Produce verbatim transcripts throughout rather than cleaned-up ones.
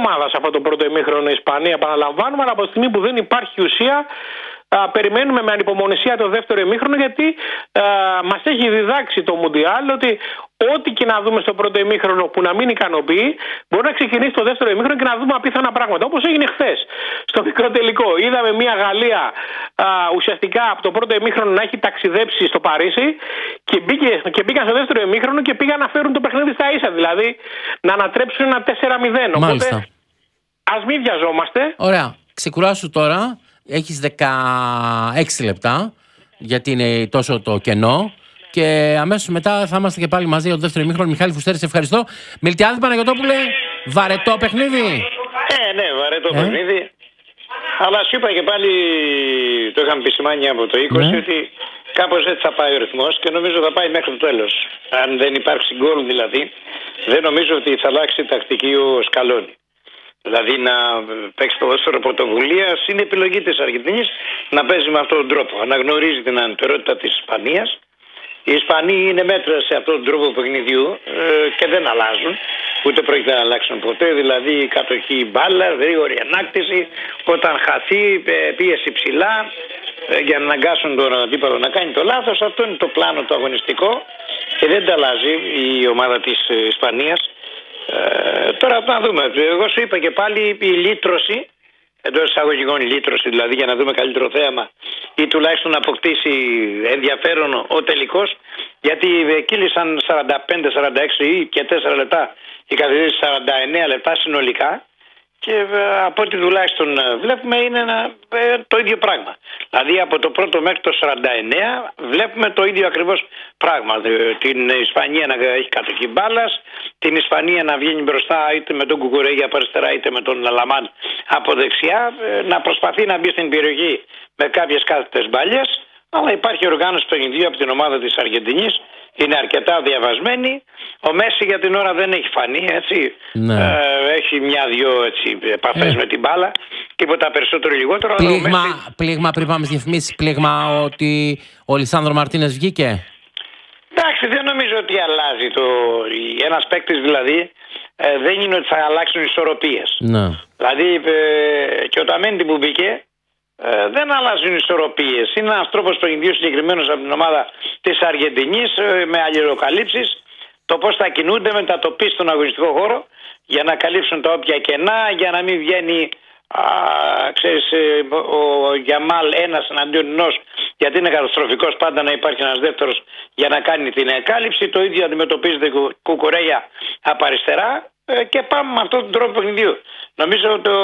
ομάδα σε αυτό το πρώτο ημίχρονο η Ισπανία, επαναλαμβάνουμε, αλλά από τη στιγμή που δεν υπάρχει ουσία, α, περιμένουμε με ανυπομονησία το δεύτερο ημίχρονο, γιατί α, μας έχει διδάξει το Μουντιάλ ότι ό,τι και να δούμε στο πρώτο ημίχρονο που να μην ικανοποιεί, μπορεί να ξεκινήσει το δεύτερο ημίχρονο και να δούμε απίθανα πράγματα. Όπως έγινε χθες στο μικρό τελικό. Είδαμε μια Γαλλία α, ουσιαστικά από το πρώτο ημίχρονο να έχει ταξιδέψει στο Παρίσι και, μπήκε, και μπήκαν στο δεύτερο ημίχρονο και πήγαν να φέρουν το παιχνίδι στα ίσα. Δηλαδή να ανατρέψουν ένα τέσσερα μηδέν. Οπότε ας μην βιαζόμαστε. Ωραία. Ξεκουράσου τώρα. Έχεις δεκαέξι λεπτά, γιατί είναι τόσο το κενό. Και αμέσως μετά θα είμαστε και πάλι μαζί για το δεύτερο ημίχρονο. Μιχάλη Φουστέρη, σε ευχαριστώ. Μιλτιάδη Παναγιωτόπουλε, βαρετό παιχνίδι. Ε, ναι, βαρετό ε? παιχνίδι. Αλλά σου είπα και πάλι, το είχαμε επισημάνει από το είκοσι, ναι, ότι κάπως έτσι θα πάει ο ρυθμός και νομίζω θα πάει μέχρι το τέλος. Αν δεν υπάρξει γκολ δηλαδή, δεν νομίζω ότι θα αλλάξει τακτική ο Σκαλόνι. Δηλαδή να παίξει ποδόσφαιρο πρωτοβουλίας είναι επιλογή της Αργεντινής να παίζει με αυτόν τον τρόπο. Αναγνωρίζει την ανετερότητα της Ισπανίας. Οι Ισπανοί είναι μέτρα σε αυτόν τον τρόπο παιχνιδιού ε, και δεν αλλάζουν. Ούτε πρόκειται να αλλάξουν ποτέ. Δηλαδή κατοχή μπάλα, γρήγορη ανάκτηση. Όταν χαθεί, πίεση ψηλά ε, για να αναγκάσουν τον αντίπαλο να κάνει το λάθος. Αυτό είναι το πλάνο το αγωνιστικό και δεν τα αλλάζει η ομάδα της Ισπανίας. Ε, τώρα να δούμε. Εγώ σου είπα και πάλι η λύτρωση, εντός εισαγωγικών λύτρωση δηλαδή, για να δούμε καλύτερο θέαμα ή τουλάχιστον να αποκτήσει ενδιαφέρον ο τελικός, γιατί κύλησαν σαράντα πέντε σαράντα έξι και τέσσερα λεπτά, οι καθηγητές σαράντα εννέα λεπτά συνολικά, και από ό,τι τουλάχιστον βλέπουμε είναι ένα, το ίδιο πράγμα. Δηλαδή από το πρώτο μέχρι το σαράντα εννέα βλέπουμε το ίδιο ακριβώς πράγμα. Την Ισπανία να έχει κατοχή μπάλας, την Ισπανία να βγαίνει μπροστά είτε με τον Κουκουρέγια από αριστερά είτε με τον Λαμάν από δεξιά, να προσπαθεί να μπει στην περιοχή με κάποιες κάθετες μπάλιες, αλλά υπάρχει οργάνωση παιχνιδιού από την ομάδα της Αργεντινής, είναι αρκετά διαβασμένη. Ο Μέση για την ώρα δεν έχει φανεί, έτσι. Ναι. Ε, έχει μια-δυο επαφές ε. με την μπάλα, τίποτα περισσότερο ή λιγότερο. Πλήγμα, Μέση... πλήγμα πριν πάμε στις διαφημίσεις, πλήγμα ότι ο Λισάνδρο Μαρτίνες βγήκε. Εντάξει, δεν νομίζω ότι αλλάζει το... Ένας παίκτης δηλαδή ε, δεν είναι ότι θα αλλάξουν ισορροπίες. Ναι. Δηλαδή ε, και ο Ταμέντι που μπήκε, Ε, δεν αλλάζουν ισορροπίες. Είναι ένας τρόπος παιχνιδιού συγκεκριμένος από την ομάδα της Αργεντινής, ε, με αλληλοκαλύψεις. Το πώς θα κινούνται, μετατοπίσει στον αγωνιστικό χώρο για να καλύψουν τα όποια κενά, για να μην βγαίνει α, ξέρεις, ε, ο Γιαμάλ ένας εναντίον ενός, γιατί είναι καταστροφικός πάντα να υπάρχει ένας δεύτερος για να κάνει την εκάλυψη. Το ίδιο αντιμετωπίζεται Κουκουρέγια από αριστερά. Και πάμε με αυτόν τον τρόπο παιχνιδιού. Νομίζω το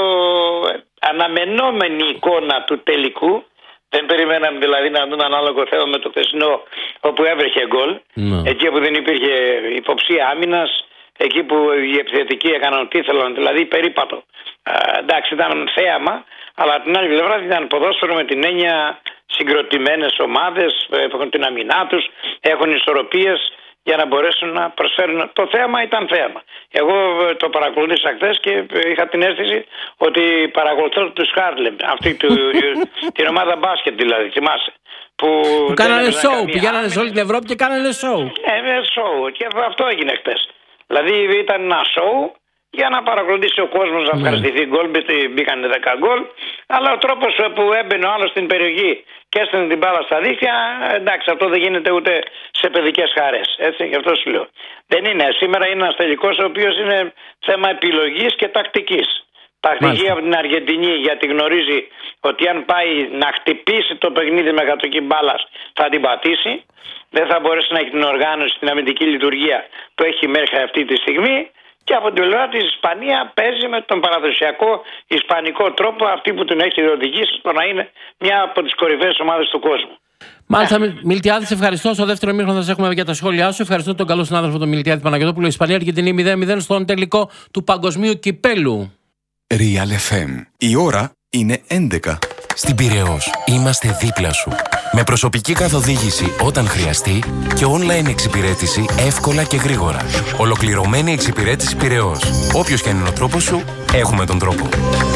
αναμενόμενη εικόνα του τελικού, δεν περιμέναμε δηλαδή να δούμε ανάλογο θέμα με το χθεσινό όπου έβρεχε γκολ, ναι, εκεί που δεν υπήρχε υποψία άμυνας, εκεί που οι επιθετικοί έκαναν ό,τι ήθελαν, δηλαδή περίπατο. Ε, εντάξει, ήταν θέαμα, αλλά την άλλη πλευρά ήταν ποδόσφαιρο με την έννοια συγκροτημένες ομάδες, έχουν την αμυνά τους, έχουν ισορροπίες για να μπορέσουν να προσφέρουν. Το θέαμα ήταν θέαμα. Εγώ το παρακολούθησα χθες και είχα την αίσθηση ότι παρακολουθώ τους Χάρλεμ, αυτή του, την ομάδα μπάσκετ δηλαδή, θυμάσαι. Που, που κάνανε σοου, πηγαίνανε σε όλη την Ευρώπη και κάνανε σοου. Ε, σοου. Και αυτό έγινε χθες. Δηλαδή ήταν ένα σοου για να παρακολουθήσει ο κόσμος, να ευχαριστηθεί γκολ, μπήκανε δέκα γκολ, αλλά ο τρόπος που έμπαινε ο άλλος στην περιοχή και έστειλε την μπάλα στα δίχτυα, εντάξει, αυτό δεν γίνεται ούτε σε παιδικές χαρές. Έτσι, γι' αυτό σου λέω. Δεν είναι. Σήμερα είναι ένας τελικός ο οποίος είναι θέμα επιλογής και τακτικής. Τακτική Μάλιστα. από την Αργεντινή, γιατί γνωρίζει ότι αν πάει να χτυπήσει το παιχνίδι με κατοχή μπάλας θα την πατήσει. Δεν θα μπορέσει να έχει την οργάνωση, την αμυντική λειτουργία που έχει μέχρι αυτή τη στιγμή. Και από την πλευρά της Ισπανία παίζει με τον παραδοσιακό ισπανικό τρόπο, αυτή που την έχει οδηγήσει στο να είναι μια από τις κορυφαίες ομάδες του κόσμου. Μάλιστα, yeah. Μιλτιάδη, σε ευχαριστώ. Στο δεύτερο μήχρονο θα σας έχουμε για τα σχόλιά σου. Ευχαριστώ τον καλό συνάδελφο τον Μιλτιάδη Παναγιωτόπουλο. Ισπανία Αργεντινή μηδέν μηδέν στον τελικό του Παγκοσμίου Κυπέλου. Real εφ εμ. Η ώρα είναι έντεκα. Στην Πειραιώς είμαστε δίπλα σου. Με προσωπική καθοδήγηση όταν χρειαστεί και online εξυπηρέτηση εύκολα και γρήγορα. Ολοκληρωμένη εξυπηρέτηση Πειραιώς. Όποιος και αν είναι ο τρόπος σου, έχουμε τον τρόπο.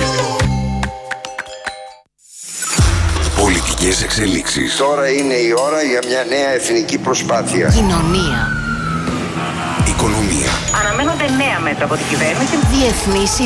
Πολιτικές εξελίξεις. Τώρα είναι η ώρα για μια νέα εθνική προσπάθεια. Κοινωνία. Οικονομία. Αναμένονται νέα μέτρα από την κυβέρνηση. Διεθνείς